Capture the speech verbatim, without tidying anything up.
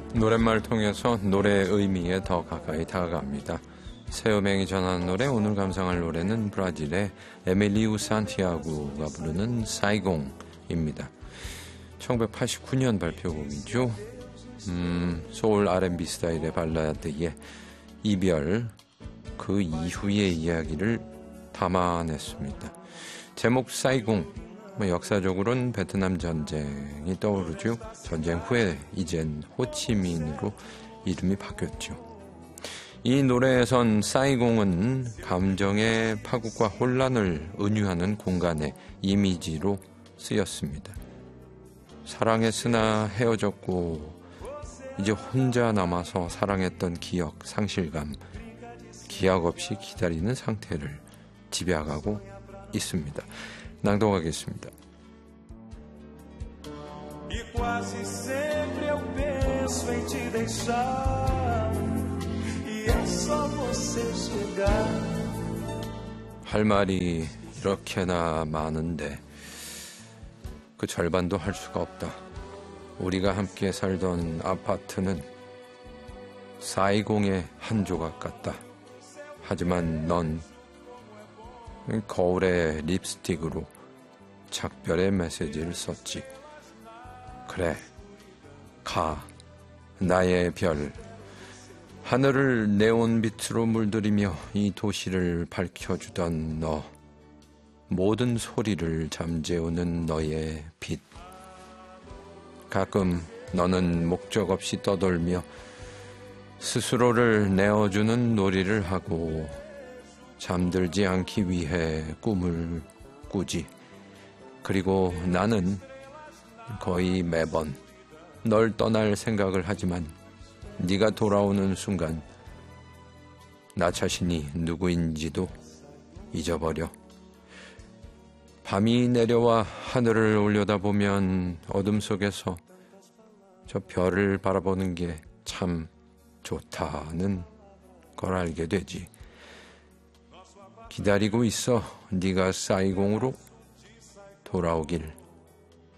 노랫말을 통해서 노래의 의미에 더 가까이 다가갑니다. 새음행이 전하는 노래, 오늘 감상할 노래는 브라질의 에밀리우 산티아고가 부르는 사이공입니다. 천구백팔십구 년 발표곡이죠. 음, 소울 알앤비 스타일의 발라드의 이별, 그 이후의 이야기를 담아냈습니다. 제목 사이공, 뭐 역사적으로는 베트남 전쟁이 떠오르죠. 전쟁 후에 이젠 호치민으로 이름이 바뀌었죠. 이 노래에선 사이공은 감정의 파국과 혼란을 은유하는 공간의 이미지로 쓰였습니다. 사랑했으나 헤어졌고 이제 혼자 남아서 사랑했던 기억, 상실감, 기약 없이 기다리는 상태를 지배하고 있습니다. 낭독하겠습니다. E quase sempre eu penso em te deixar E é só você chegar 할 말이 이렇게나 많은데 그 절반도 할 수가 없다. 우리가 함께 살던 아파트는 사이공의 한 조각 같다. 하지만 넌 거울에 립스틱으로 작별의 메시지를 썼지. 그래, 가, 나의 별. 하늘을 네온빛으로 물들이며 이 도시를 밝혀주던 너. 모든 소리를 잠재우는 너의 빛. 가끔 너는 목적 없이 떠돌며 스스로를 내어주는 놀이를 하고 잠들지 않기 위해 꿈을 꾸지. 그리고 나는 거의 매번 널 떠날 생각을 하지만 네가 돌아오는 순간 나 자신이 누구인지도 잊어버려. 밤이 내려와 하늘을 올려다보면 어둠 속에서 저 별을 바라보는 게 참 좋다는 걸 알게 되지. 기다리고 있어. 네가 사이공으로 돌아오길.